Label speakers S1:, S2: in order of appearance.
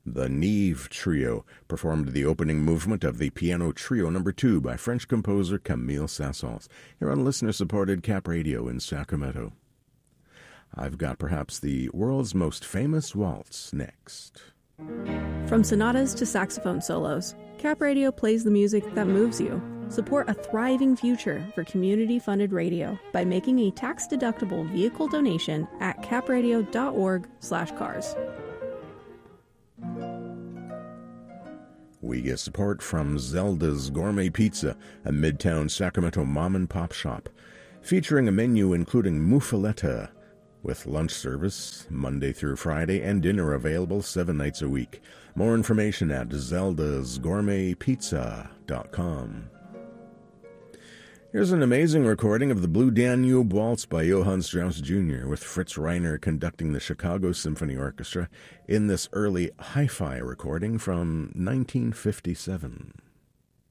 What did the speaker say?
S1: The Neve Trio performed the opening movement of the Piano Trio No. 2 by French composer Camille Saint-Saëns, here on listener-supported Cap Radio in Sacramento. I've got perhaps the world's most famous waltz next.
S2: From sonatas to saxophone solos, Cap Radio plays the music that moves you. Support a thriving future for community-funded radio by making a tax-deductible vehicle donation at capradio.org/cars.
S1: We get support from Zelda's Gourmet Pizza, a midtown Sacramento mom-and-pop shop, featuring a menu including muffaletta, with lunch service Monday through Friday and dinner available 7 nights a week. More information at zeldasgourmetpizza.com. Here's an amazing recording of the Blue Danube Waltz by Johann Strauss Jr., with Fritz Reiner conducting the Chicago Symphony Orchestra in this early hi-fi recording from 1957.